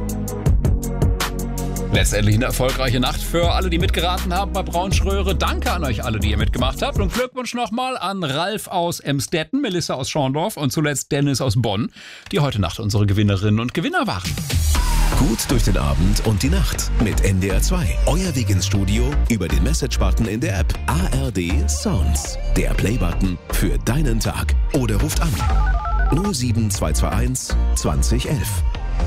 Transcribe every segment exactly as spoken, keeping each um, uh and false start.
Letztendlich eine erfolgreiche Nacht für alle, die mitgeraten haben bei Braunschröhre. Danke an euch alle, die ihr mitgemacht habt. Und Glückwunsch nochmal an Ralf aus Emstetten, Melissa aus Schorndorf und zuletzt Dennis aus Bonn, die heute Nacht unsere Gewinnerinnen und Gewinner waren. Gut durch den Abend und die Nacht mit N D R zwei. Euer Weg ins Studio über den Message-Button in der App A R D Sounds. Der Play-Button für deinen Tag. Oder ruft an null sieben zwei zwei eins zwanzig elf.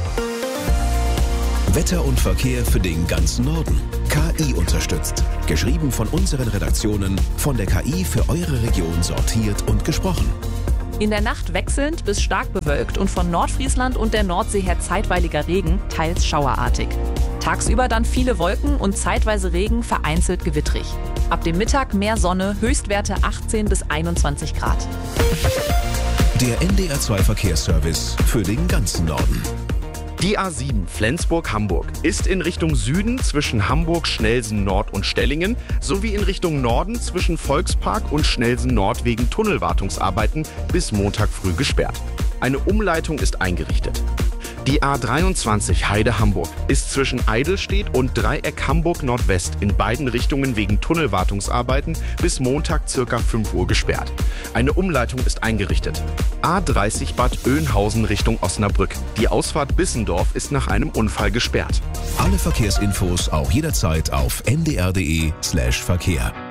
Wetter und Verkehr für den ganzen Norden. K I unterstützt. Geschrieben von unseren Redaktionen, von der K I für eure Region sortiert und gesprochen. In der Nacht wechselnd bis stark bewölkt und von Nordfriesland und der Nordsee her zeitweiliger Regen, teils schauerartig. Tagsüber dann viele Wolken und zeitweise Regen, vereinzelt gewittrig. Ab dem Mittag mehr Sonne, Höchstwerte achtzehn bis einundzwanzig Grad. Der N D R zwei Verkehrsservice für den ganzen Norden. Die A sieben Flensburg-Hamburg ist in Richtung Süden zwischen Hamburg, Schnelsen Nord und Stellingen sowie in Richtung Norden zwischen Volkspark und Schnelsen Nord wegen Tunnelwartungsarbeiten bis Montag früh gesperrt. Eine Umleitung ist eingerichtet. Die A dreiundzwanzig Heide-Hamburg ist zwischen Eidelstedt und Dreieck Hamburg Nordwest in beiden Richtungen wegen Tunnelwartungsarbeiten bis Montag ca. fünf Uhr gesperrt. Eine Umleitung ist eingerichtet. A dreißig Bad Oeynhausen Richtung Osnabrück. Die Ausfahrt Bissendorf ist nach einem Unfall gesperrt. Alle Verkehrsinfos auch jederzeit auf n d r punkt d e slash Verkehr.